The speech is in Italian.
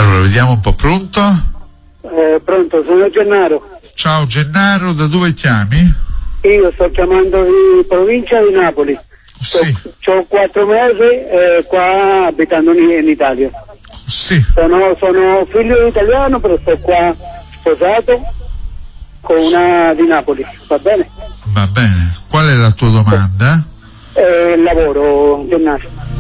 Allora, vediamo un po', pronto? Pronto, sono Gennaro. Ciao Gennaro, da dove chiami? Io sto chiamando di provincia di Napoli. Sì. Ho 4 mesi qua abitando in Italia. Sì. Sono figlio italiano, però sto qua sposato con una di Napoli, va bene? Va bene. Qual è la tua domanda? Lavoro, Gennaro.